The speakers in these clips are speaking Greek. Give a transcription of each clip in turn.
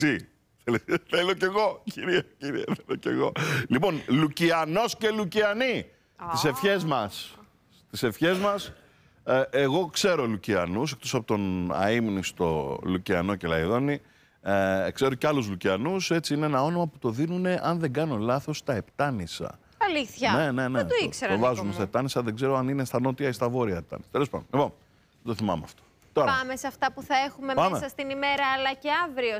Τι. Θέλω κι εγώ, κύριε, θέλω κι εγώ. Λοιπόν, Λουκιανός και Λουκιανοί. Τις ευχές μας. Τις ευχές μας. Εγώ ξέρω Λουκιανούς, εκτός από τον αείμνηστο Λουκιανό και Λαϊδόνη. Ξέρω και άλλους Λουκιανούς. Έτσι είναι ένα όνομα που το δίνουν, αν δεν κάνω λάθος, στα Επτάνησα. Αλήθεια. Ναι. Δεν το ήξερα. Το βάζουμε στα Επτάνησα, δεν ξέρω αν είναι στα νότια ή στα βόρεια Επτάνησα. Τέλος πάντων. Λοιπόν, το θυμάμαι αυτό. Τώρα. Πάμε σε αυτά που θα έχουμε μέσα στην ημέρα, αλλά και αύριο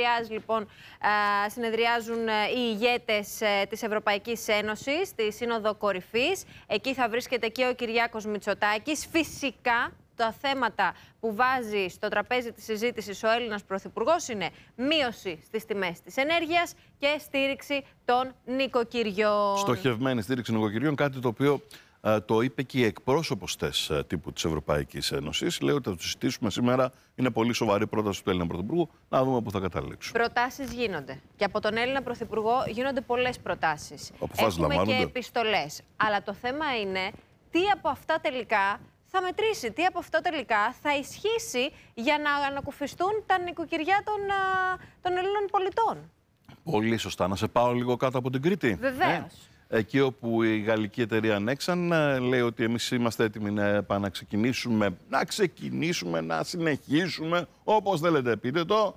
συνεδριάζουν οι ηγέτες της Ευρωπαϊκής Ένωσης στη Σύνοδο Κορυφής. Εκεί θα βρίσκεται και ο Κυριάκος Μητσοτάκης. Φυσικά, τα θέματα που βάζει στο τραπέζι της συζήτησης ο Έλληνας Πρωθυπουργός είναι μείωση στις τιμές της ενέργειας και στήριξη των νοικοκυριών. Στοχευμένη στήριξη νοικοκυριών, κάτι το οποίο το είπε και η εκπρόσωπος τύπου της Ευρωπαϊκής Ένωσης. Λέει ότι θα το συζητήσουμε σήμερα. Είναι πολύ σοβαρή πρόταση του Έλληνα Πρωθυπουργού. Να δούμε πού θα καταλήξουν. Προτάσεις γίνονται. Και από τον Έλληνα Πρωθυπουργό γίνονται πολλές προτάσεις. Έχουμε και επιστολές. Αλλά το θέμα είναι τι από αυτά τελικά θα μετρήσει, τι από αυτό τελικά θα ισχύσει για να ανακουφιστούν τα νοικοκυριά των Ελλήνων πολιτών. Πολύ σωστά. Να σε πάω λίγο κάτω από την Κρήτη. Βεβαίως. Εκεί όπου η γαλλική εταιρεία Nexan λέει ότι εμείς είμαστε έτοιμοι να ξεκινήσουμε, να συνεχίσουμε, όπως θέλετε πείτε το,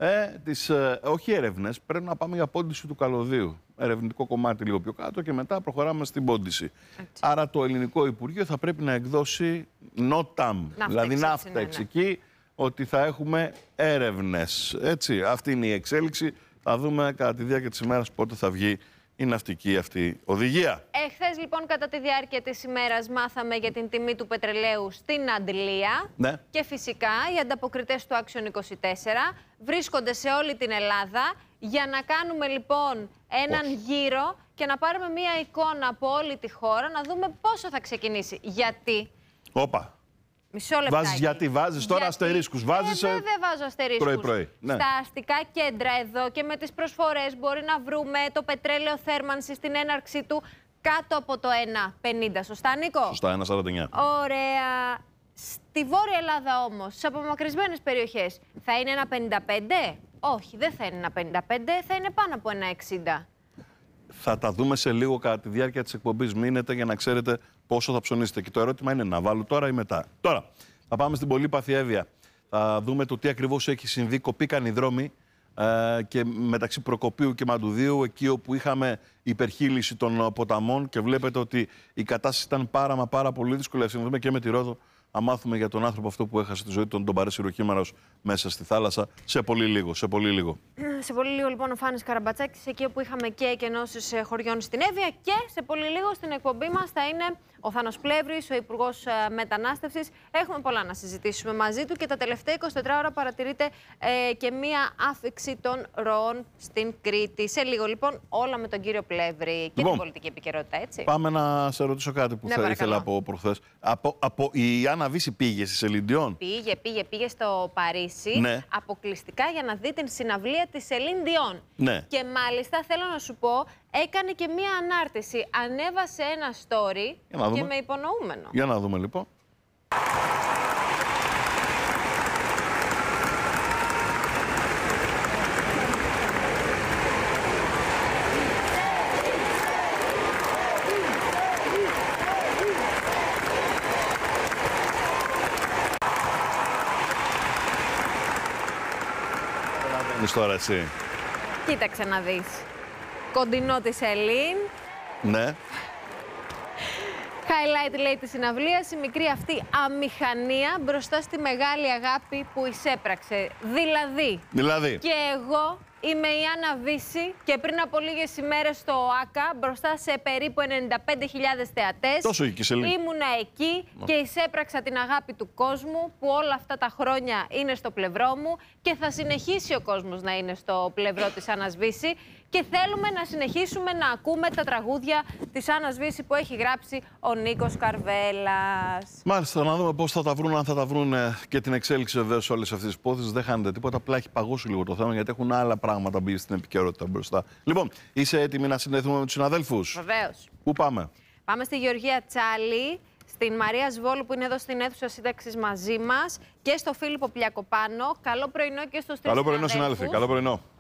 όχι έρευνες, πρέπει να πάμε για πόντιση του καλωδίου. Ερευνητικό κομμάτι λίγο πιο κάτω και μετά προχωράμε στην πόντιση. Άρα το ελληνικό Υπουργείο θα πρέπει να εκδώσει NOTAM, δηλαδή ναύτεξ εκεί, ότι θα έχουμε έρευνες. Έτσι, αυτή είναι η εξέλιξη. Θα δούμε κατά τη διάρκεια της ημέρας πότε θα βγει η ναυτική αυτή οδηγία. Εχθές λοιπόν κατά τη διάρκεια της ημέρας μάθαμε για την τιμή του πετρελαίου στην Αντλία. Ναι. Και φυσικά οι ανταποκριτές του Action 24 βρίσκονται σε όλη την Ελλάδα για να κάνουμε λοιπόν έναν γύρο και να πάρουμε μία εικόνα από όλη τη χώρα, να δούμε πόσο θα ξεκινήσει. Γιατί. Όπα. Μισό λεπτάκι. Γιατί βάζεις τώρα αστερίσκους. Βάζεις βέβαια βάζω αστερίσκους. Πρωί-πρωί. Ναι. Στα αστικά κέντρα εδώ και με τις προσφορές μπορεί να βρούμε το πετρέλαιο θέρμανση στην έναρξή του κάτω από το 1,50. Σωστά, Νίκο? Σωστά, 1,49. Ωραία. Στη Βόρεια Ελλάδα όμως, στις απομακρυσμένες περιοχές, θα είναι 1,55? Όχι, δεν θα είναι 1,55, θα είναι πάνω από 1,60. Θα τα δούμε σε λίγο κατά τη διάρκεια της εκπομπής. Μείνετε για να ξέρετε πόσο θα ψωνίσετε. Και το ερώτημα είναι να βάλω τώρα ή μετά. Τώρα, θα πάμε στην Πολύπαθη Εύβοια. Θα δούμε το τι ακριβώς έχει συμβεί. Κοπήκαν οι δρόμοι και μεταξύ Προκοπίου και Μαντουδίου, εκεί όπου είχαμε υπερχείληση των ποταμών και βλέπετε ότι η κατάσταση ήταν πάρα πολύ δύσκολη. Ας συνδούμε και με τη Ρόδο να μάθουμε για τον άνθρωπο αυτό που έχασε τη ζωή του, τον Παρέσιρο Χήμαρος μέσα στη θάλασσα. Σε πολύ λίγο. Σε πολύ λίγο λοιπόν ο Φάνης Καραμπατσάκης, εκεί όπου είχαμε και εκενώσεις χωριών στην Εύβοια, και σε πολύ λίγο στην εκπομπή μας θα είναι ο Θάνος Πλεύρης, ο Υπουργός Μετανάστευσης. Έχουμε πολλά να συζητήσουμε μαζί του και τα τελευταία 24 ώρα παρατηρείται και μία άφηξη των ροών στην Κρήτη. Σε λίγο λοιπόν όλα με τον κύριο Πλεύρη και την πολιτική επικαιρότητα, έτσι. Πάμε να σε ρωτήσω κάτι που θα ήθελα από προχθές. Η Άννα Βύση πήγε στη Σελίν. Πήγε στο Παρίσι, ναι, αποκλειστικά για να δει την συναυλία της Σελίν Διόν. Ναι. Και μάλιστα θέλω να σου πω, έκανε και μία ανάρτηση. Ανέβασε ένα story και με υπονοούμενο. Για να δούμε λοιπόν. Τώρα εσύ. Κοίταξε να δεις. Κοντινό τη Σελίν. Ναι. Highlight λέει της συναυλίας, η μικρή αυτή αμηχανία μπροστά στη μεγάλη αγάπη που εισέπραξε. Δηλαδή. Και εγώ είμαι η Άννα Βύση και πριν από λίγες ημέρες στο ΟΑΚΑ, μπροστά σε περίπου 95.000 θεατές. Τόσο εκεί, Σελίν. Ήμουνα εκεί και εισέπραξα την αγάπη του κόσμου που όλα αυτά τα χρόνια είναι στο πλευρό μου και θα συνεχίσει ο κόσμος να είναι στο πλευρό της Άννας Βύση. Και θέλουμε να συνεχίσουμε να ακούμε τα τραγούδια της Άννας Βύση που έχει γράψει ο Νίκος Καρβέλας. Μάλιστα, να δούμε πώς θα τα βρουν, αν θα τα βρουν και την εξέλιξη βεβαίως όλες αυτές τις υπόθεσεις. Δεν χάνεται τίποτα, απλά έχει παγώσει λίγο το θέμα γιατί έχουν άλλα πράγματα μπει στην επικαιρότητα μπροστά. Λοιπόν, είσαι έτοιμη να συνδεθούμε με τους συναδέλφους? Βεβαίως. Πού πάμε? Πάμε στη Γεωργία Τσάλη, στην Μαρία Σβόλου που είναι εδώ στην αίθουσα σύνταξης μαζί μας και στο Φίλιππο Πλιακοπάνο. Καλό πρωινό και στους τρεις Καλό πρωινό, συναδέλφους. συνάδελφοι. Καλό πρωινό.